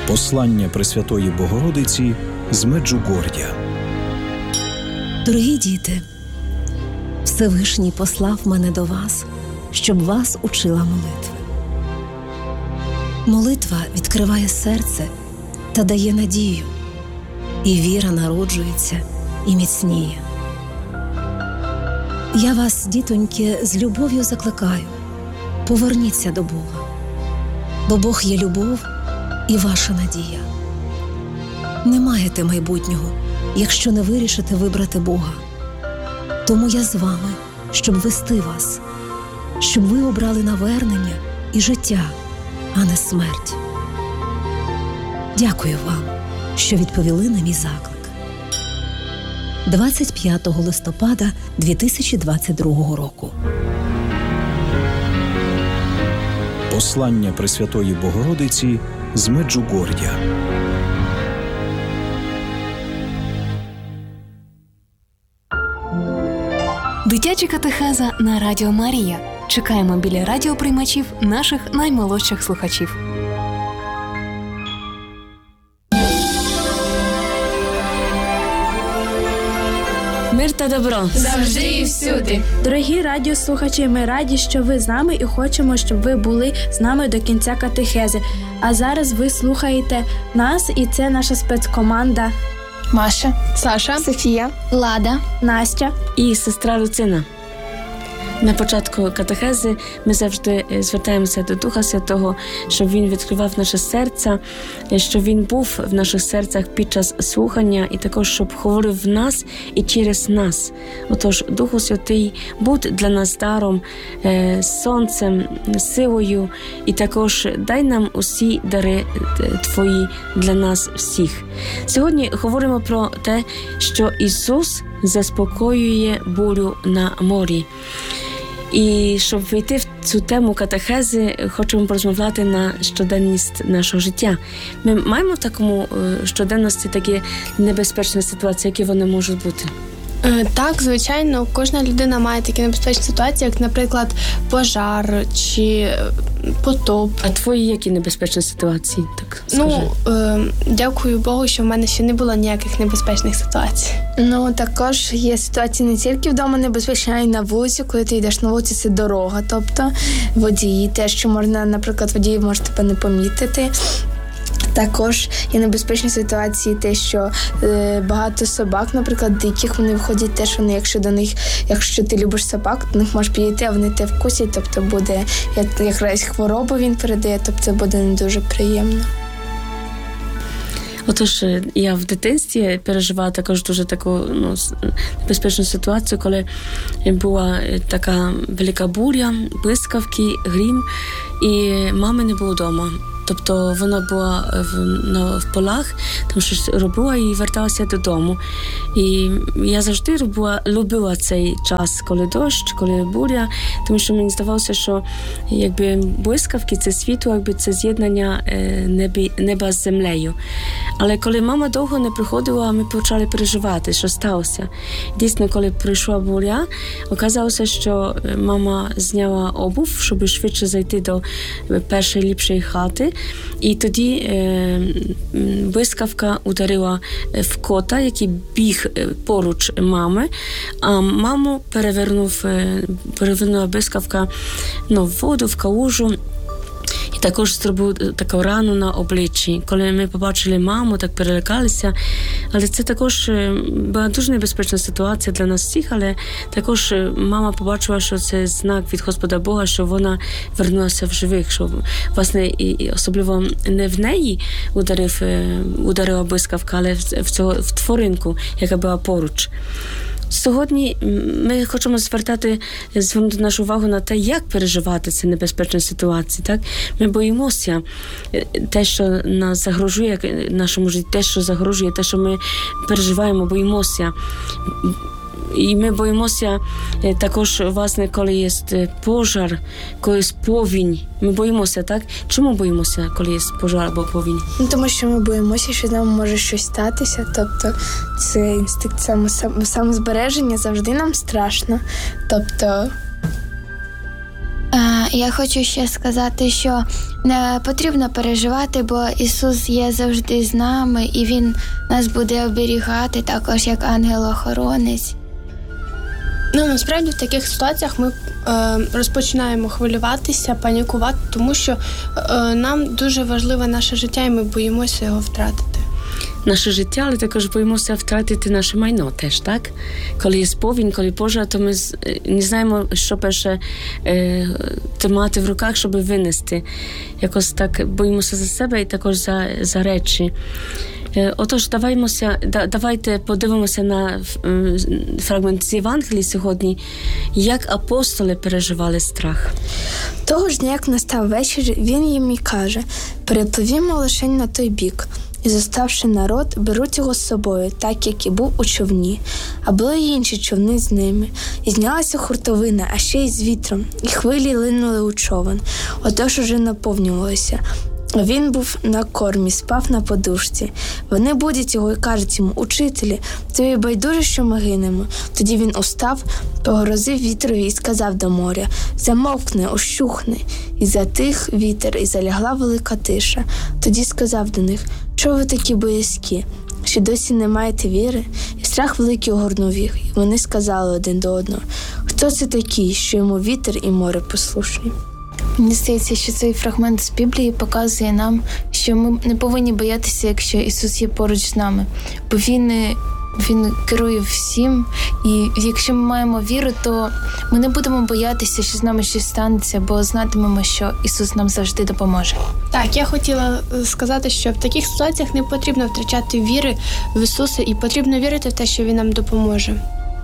Послання Пресвятої Богородиці з Меджугор'я. Дорогі діти, Всевишній послав мене до вас, щоб вас учила молитви. Молитва відкриває серце та дає надію, і віра народжується і міцніє. Я вас, дітоньки, з любов'ю закликаю, поверніться до Бога, бо Бог є любов і ваша надія. Не маєте майбутнього, якщо не вирішите вибрати Бога. Тому я з вами, щоб вести вас, щоб ви обрали навернення і життя, а не смерть. Дякую вам, що відповіли на мій заклик. 25 листопада 2022 року. Послання Пресвятої Богородиці з Меджугор'я. Дитяча катехеза на Радіо Марія. Чекаємо біля радіоприймачів наших наймолодших слухачів. Мир та добро. Завжди і всюди. Дорогі радіослухачі, ми раді, що ви з нами і хочемо, щоб ви були з нами до кінця катехези. А зараз ви слухаєте нас, і це наша спецкоманда Маша, Саша, Софія, Лада, Настя і сестра Люцина. На початку катехези ми завжди звертаємося до Духа Святого, щоб Він відкривав наше серце, щоб Він був в наших серцях під час слухання і також, щоб говорив в нас і через нас. Отож, Духу Святий, будь для нас даром, сонцем, силою і також дай нам усі дари Твої для нас всіх. Сьогодні говоримо про те, що Ісус заспокоює бурю на морі. І щоб війти в цю тему катехези, хочемо порозмовляти на щоденність нашого життя. Ми маємо в такому щоденності такі небезпечні ситуації, які вони можуть бути? Так, звичайно, кожна людина має такі небезпечні ситуації, як, наприклад, пожар чи потоп. А твої які небезпечні ситуації? Так, скажи. Дякую Богу, що в мене ще не було ніяких небезпечних ситуацій. Також є ситуації не тільки вдома небезпечні, а й на вулиці, коли ти йдеш на вулиці, це дорога, тобто водії, те, що можна, наприклад, водій може тебе не помітити. Також є небезпечні ситуації, те, що багато собак, наприклад, диких, вони виходять теж, якщо ти любиш собак, до них можеш підійти, а вони тебе вкусять, тобто буде якраз хворобу він передає, тобто буде не дуже приємно. Отож, я в дитинстві переживала також дуже таку небезпечну ситуацію, коли була така велика буря, блискавки, грім, і мами не було вдома. Тобто вона була в полах, там щось робила і верталася додому. І я завжди любила цей час, коли дощ, коли буря, тому що мені здавалося, що якби блискавки, це світло, якби це з'єднання неба з землею. Але коли мама довго не приходила, ми почали переживати, що сталося. Дійсно, коли прийшла буря, оказалося, що мама зняла обув, щоб швидше зайти до першої ліпшої хати. І тоді блискавка ударила в кота, який біг поруч мами, а маму перевернула блискавка в воду, в калюжу. І також зробив таку рану на обличчі. Коли ми побачили маму, так перелякалися. Але це також була дуже небезпечна ситуація для нас всіх, але також мама побачила, що це знак від Господа Бога, що вона вернулася в живих, що, власне, і особливо не в неї ударила блискавка, але в тваринку, яка була поруч. Сьогодні ми хочемо звернути нашу увагу на те, як переживати ці небезпечні ситуації. Так? Ми боїмося те, що нас загрожує нашому житті, те, що загрожує, те, що ми переживаємо, боїмося. І ми боїмося також, власне, коли є пожар, коли є повінь. Ми боїмося, так? Чому боїмося, коли є пожар або повінь? Тому що ми боїмося, що з нами може щось статися. Тобто це інстинкт самозбереження, завжди нам страшно. Тобто... Я хочу ще сказати, що не потрібно переживати, бо Ісус є завжди з нами, і Він нас буде оберігати, також як ангел-охоронець. Насправді в таких ситуаціях ми розпочинаємо хвилюватися, панікувати, тому що нам дуже важливе наше життя, і ми боїмося його втратити. Наше життя, але також боїмося втратити наше майно теж, так? Коли є повінь, коли пожар, то ми не знаємо, що перше тримати в руках, щоб винести. Якось так боїмося за себе і також за речі. Отож, давайте подивимося на фрагмент з Євангелії сьогодні, як апостоли переживали страх. Того ж дня, як настав вечір, він їм і каже: «Перепливімо лишень на той бік». І, зоставши народ, беруть його з собою, так, як і був у човні. А були й інші човни з ними. І знялася хуртовина, а ще й з вітром, і хвилі линули у човен. Отож уже наповнювалося. Він був на кормі, спав на подушці. Вони будять його і кажуть йому: «Учителі, тобі байдуже, що ми гинемо». Тоді він устав, погрозив вітрові і сказав до моря: «Замовкни, ощухни». І затих вітер, і залягла велика тиша. Тоді сказав до них: «Чого ви такі боязкі? Чи досі не маєте віри?» І страх великий огорнув їх. І вони сказали один до одного: «Хто це такий, що йому вітер і море послушні?» Мені здається, що цей фрагмент з Біблії показує нам, що ми не повинні боятися, якщо Ісус є поруч з нами, бо Він керує всім, і якщо ми маємо віру, то ми не будемо боятися, що з нами щось станеться, бо знатимемо, що Ісус нам завжди допоможе. Так, я хотіла сказати, що в таких ситуаціях не потрібно втрачати віри в Ісуса, і потрібно вірити в те, що Він нам допоможе.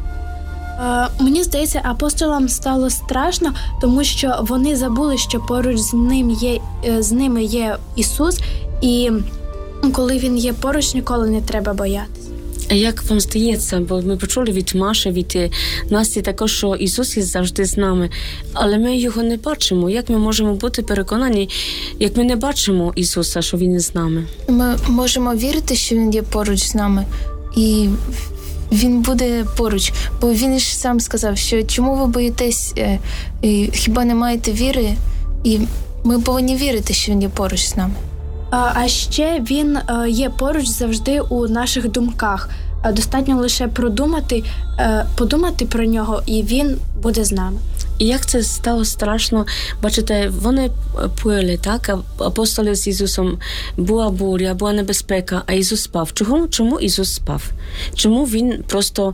Мені здається, апостолам стало страшно, тому що вони забули, що поруч з ними є Ісус, і коли Він є поруч, ніколи не треба боятися. А як вам здається, бо ми почули від Маші, від Насті також, що Ісус є завжди з нами, але ми його не бачимо. Як ми можемо бути переконані, як ми не бачимо Ісуса, що Він з нами? Ми можемо вірити, що Він є поруч з нами, і Він буде поруч, бо Він ж сам сказав, що чому ви боїтесь, хіба не маєте віри? І ми повинні вірити, що Він є поруч з нами. А ще Він є поруч завжди у наших думках. Достатньо лише подумати про нього, і Він буде з нами. І як це стало страшно, бачите, вони плили, так, апостоли з Ісусом, була буря, була небезпека, а Ісус спав. Чому Ісус спав? Чому Він просто,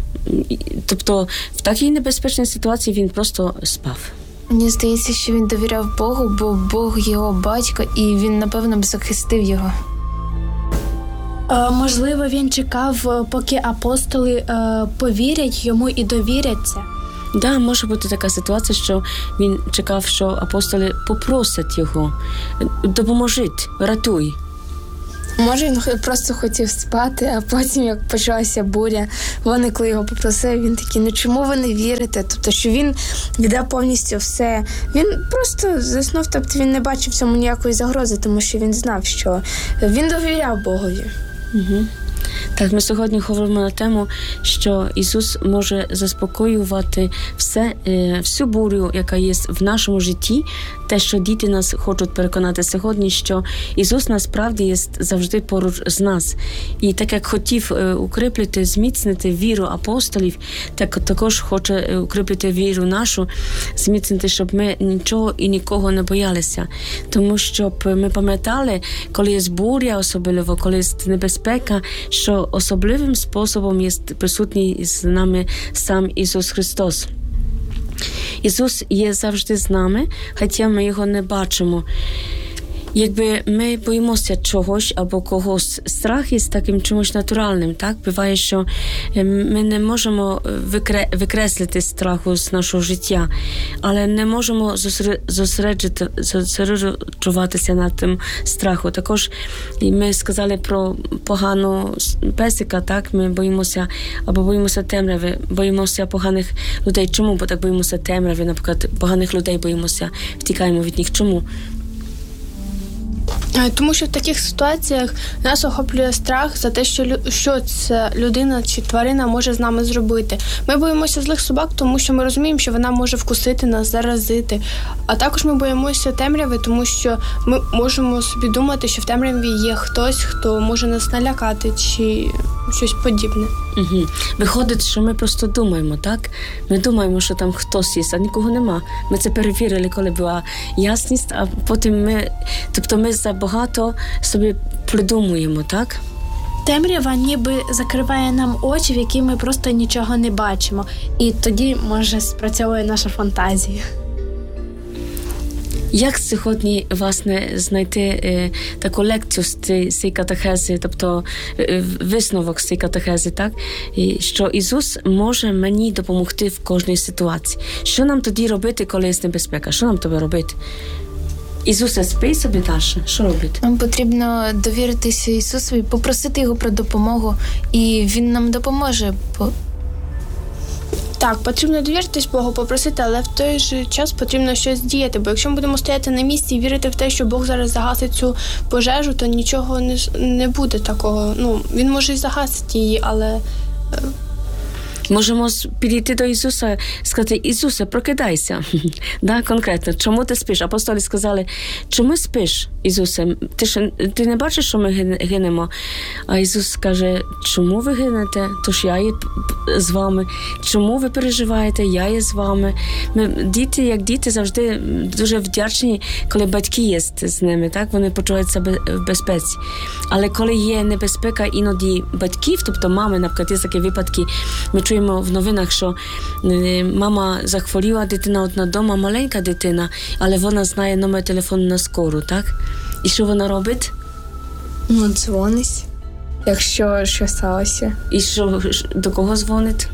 тобто в такій небезпечній ситуації Він просто спав? Мені здається, що Він довіряв Богу, бо Бог його батько, і Він, напевно, б захистив його. Можливо, Він чекав, поки апостоли повірять йому і довіряться. Да, може бути така ситуація, що він чекав, що апостоли попросять його: допоможіть, рятуй. Може, він просто хотів спати, а потім, як почалася буря, вони, коли його попросили, він такий: «Ну чому ви не вірите?» Тобто, що він віддав повністю все. Він просто заснув, тобто він не бачив в цьому ніякої загрози, тому що він знав, що він довіряв Богові. Угу. Так, ми сьогодні говоримо на тему, що Ісус може заспокоювати всю бурю, яка є в нашому житті. Те, що діти нас хочуть переконати сьогодні, що Ісус насправді є завжди поруч з нас. І так як хотів укріплити, зміцнити віру апостолів, так також хоче укріплити віру нашу, зміцнити, щоб ми нічого і нікого не боялися. Тому щоб ми пам'ятали, коли є буря особливо, коли є небезпека, що особливим способом є присутній з нами сам Ісус Христос. Ісус є завжди з нами, хоча ми його не бачимо. Якби ми боїмося чогось або когось, страх є таким чимось натуральним, так? Буває, що ми не можемо викреслити страху з нашого життя, але не можемо зосереджуватися на тим страху. Також ми сказали про поганого песика, так? Ми боїмося темряви, боїмося поганих людей. Чому? Бо так боїмося темряви, наприклад, поганих людей боїмося, втікаємо від них. Чому? Тому що в таких ситуаціях нас охоплює страх за те, що ця людина чи тварина може з нами зробити. Ми боїмося злих собак, тому що ми розуміємо, що вона може вкусити нас, заразити. А також ми боїмося темряви, тому що ми можемо собі думати, що в темряві є хтось, хто може нас налякати чи щось подібне. Угу. Виходить, що ми просто думаємо, так? Ми думаємо, що там хтось є, а нікого нема. Ми це перевірили, коли була ясність, а потім ми забагато собі придумуємо, так? Темрява ніби закриває нам очі, в які ми просто нічого не бачимо. І тоді, може, спрацьовує наша фантазія. Як сьогодні, власне, знайти таку лекцію з цієї катехези, тобто висновок з цієї катехези, так? І що Ісус може мені допомогти в кожній ситуації. Що нам тоді робити, коли є небезпека? Що нам тобі робити? Ісусе, спи собі далі. Що робити? Нам потрібно довіритися Ісусу, попросити Його про допомогу, і Він нам допоможе. Так, потрібно довіритись Богу, попросити, але в той же час потрібно щось діяти, бо якщо ми будемо стояти на місці і вірити в те, що Бог зараз загасить цю пожежу, то нічого не буде такого. Він може і загасити її, але... Можемо підійти до Ісуса і сказати: Ісусе, прокидайся. Да, конкретно, чому ти спиш? Апостоли сказали: чому спиш, Ісусе? Ти не бачиш, що ми гинемо? А Ісус каже: чому ви гинете? Тож я є з вами. Чому ви переживаєте? Я є з вами. Діти, як діти, завжди дуже вдячні, коли батьки є з ними, так? Вони почувають себе в безпеці. Але коли є небезпека іноді батьків, тобто мами, наприклад, є такі випадки, ми чуємо в новинах, що мама захворіла, дитина одна дома, маленька дитина, але вона знає номер телефону на скору, так? І що вона робить? Дзвонить, якщо що сталося. І що, до кого дзвонить?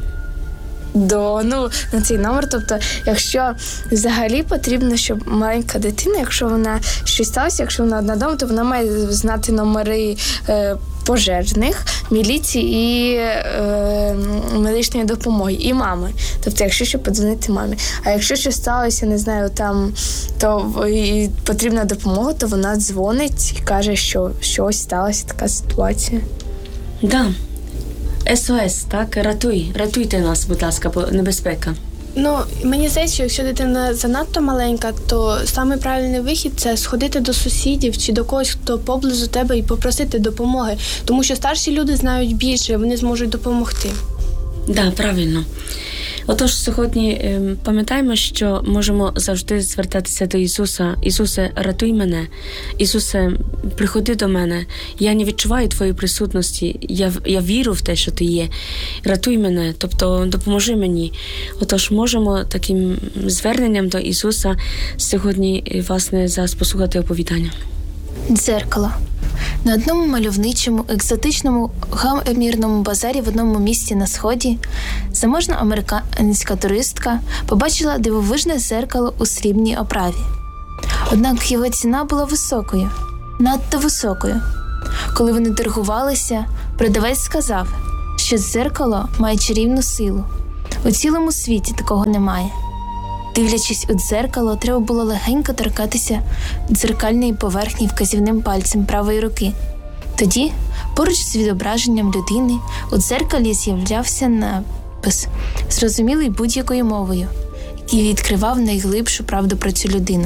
На цей номер, тобто, якщо взагалі потрібно, щоб маленька дитина, якщо вона щось сталося, якщо вона одна дома, то вона має знати номери пожежних, міліції і медичної допомоги, і мами. Тобто, якщо що, подзвонити мамі. А якщо щось сталося, не знаю, там, то і потрібна допомога, то вона дзвонить і каже, що щось сталося, така ситуація. Да. СОС, так? Рятуйте нас, будь ласка, небезпека. Мені здається, що якщо дитина занадто маленька, то самий правильний вихід – це сходити до сусідів чи до когось, хто поблизу тебе, і попросити допомоги. Тому що старші люди знають більше, вони зможуть допомогти. Так, правильно. Отож, сьогодні пам'ятаємо, що можемо завжди звертатися до Ісуса. Ісусе, рятуй мене. Ісусе, приходи до мене. Я не відчуваю Твоєї присутності. Я вірю в те, що Ти є. Рятуй мене, тобто допоможи мені. Отож, можемо таким зверненням до Ісуса сьогодні, власне, зараз послухати оповідання. Дзеркало. На одному мальовничому, екзотичному, гамірному базарі в одному місті на Сході заможна американська туристка побачила дивовижне дзеркало у срібній оправі. Однак його ціна була високою, надто високою. Коли вони торгувалися, продавець сказав, що дзеркало має чарівну силу. У цілому світі такого немає. Дивлячись у дзеркало, треба було легенько торкатися дзеркальної поверхні вказівним пальцем правої руки. Тоді, поруч з відображенням людини, у дзеркалі з'являвся напис, зрозумілий будь-якою мовою, який відкривав найглибшу правду про цю людину.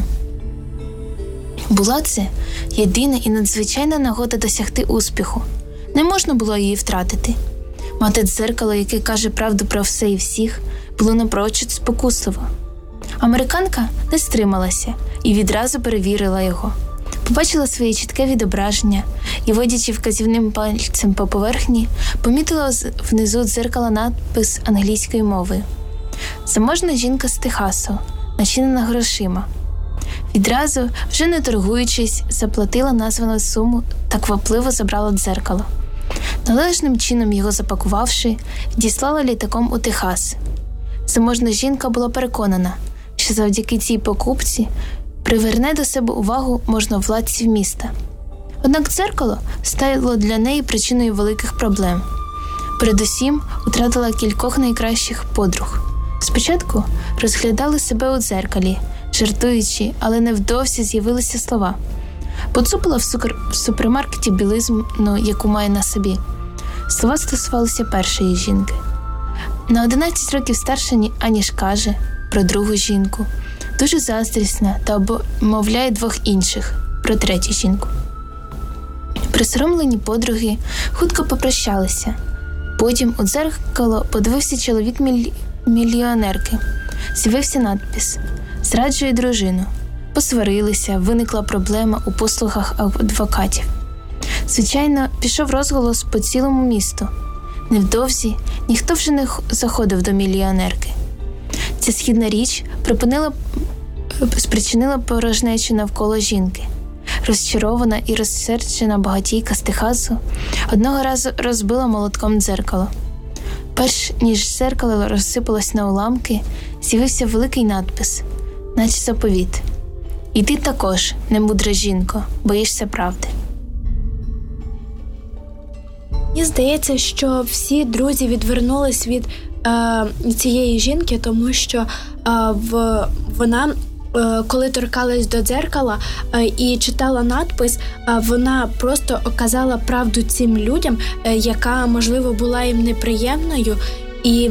Була це єдина і надзвичайна нагода досягти успіху. Не можна було її втратити. Мати дзеркало, яке каже правду про все і всіх, було напрочуд спокусливо. Американка не стрималася і відразу перевірила його. Побачила своє чітке відображення і, водячи вказівним пальцем по поверхні, помітила внизу дзеркала надпис англійською мовою. Заможна жінка з Техасу, начинена грошима. Відразу, вже не торгуючись, заплатила названу суму та квапливо забрала дзеркало. Належним чином його запакувавши, відіслала літаком у Техас. Заможна жінка була переконана, що завдяки цій покупці приверне до себе увагу можновладців міста. Однак дзеркало стало для неї причиною великих проблем. Передусім, втратила кількох найкращих подруг. Спочатку розглядали себе у дзеркалі, жартуючи, але невдовзі з'явилися слова. Поцупила в супермаркеті білизну, яку має на собі. Слова стосувалися першої жінки. На 11 років старша, аніж каже про другу жінку. Дуже заздрісна та обмовляє двох інших про третю жінку. Присоромлені подруги хутко попрощалися. Потім у дзеркало подивився чоловік мільйонерки. З'явився надпис «Зраджує дружину». Посварилися, виникла проблема у послугах адвокатів. Звичайно, пішов розголос по цілому місту. Невдовзі ніхто вже не заходив до мільйонерки. Ця східна річ спричинила порожнечу навколо жінки. Розчарована і розсерджена багатійка з Техасу одного разу розбила молотком дзеркало. Перш ніж дзеркало розсипалось на уламки, з'явився великий надпис, наче заповіт. «І ти також, немудра жінко, боїшся правди». Мені здається, що всі друзі відвернулись від цієї жінки, тому що вона, коли торкалась до дзеркала і читала надпис, вона просто казала правду цим людям, яка, можливо, була їм неприємною. І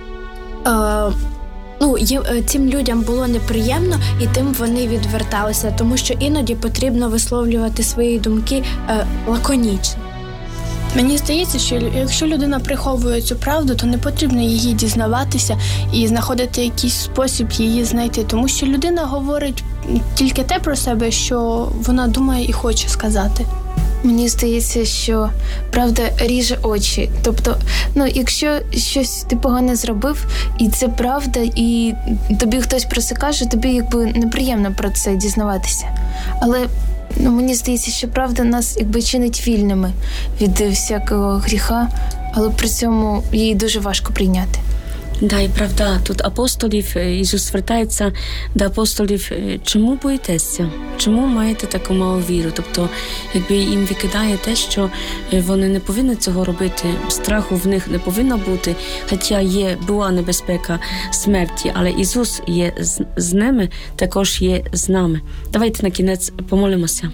цим людям було неприємно, і тим вони відверталися, тому що іноді потрібно висловлювати свої думки лаконічно. Мені здається, що якщо людина приховує цю правду, то не потрібно її дізнаватися і знаходити якийсь спосіб її знайти, тому що людина говорить тільки те про себе, що вона думає і хоче сказати. Мені здається, що правда ріже очі. Тобто, якщо щось ти погане зробив, і це правда, і тобі хтось про це каже, тобі якби неприємно про це дізнаватися. Але мені здається, що правда нас чинить вільними від всякого гріха, але при цьому її дуже важко прийняти. Да, і правда, тут апостолів, Ісус звертається до апостолів, чому боїтеся? Чому маєте таку малу віру? Тобто, їм викидає те, що вони не повинні цього робити, страху в них не повинно бути, хоча була небезпека смерті, але Ісус є з ними, також є з нами. Давайте на кінець помолимося.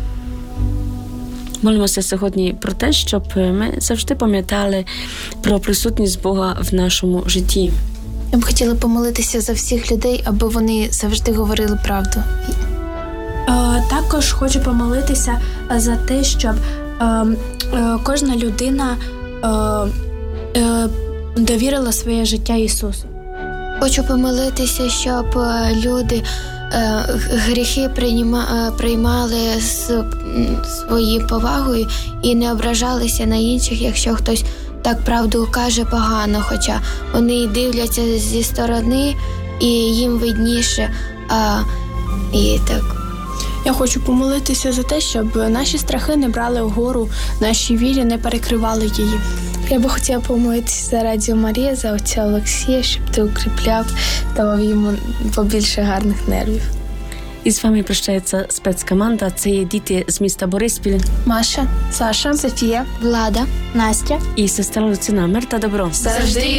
Молимося сьогодні про те, щоб ми завжди пам'ятали про присутність Бога в нашому житті. Я б хотіла помолитися за всіх людей, аби вони завжди говорили правду. Також хочу помолитися за те, щоб кожна людина довірила своє життя Ісусу. Хочу помолитися, щоб люди гріхи приймали з своєю повагою і не ображалися на інших, якщо хтось так правду каже погано, хоча вони дивляться зі сторони і їм видніше. І так. Я хочу помолитися за те, щоб наші страхи не брали вгору, наші вірі не перекривали її. Я би хотіла помолитися за Радіо Марія, за отця Олексія, щоб ти укріпляв, давав йому побільше гарних нервів. І з вами прощається спецкоманда. Це є діти з міста Бориспіль. Маша, Саша, Софія, Влада, Настя і сестра Луцина. Мир та добро. завжди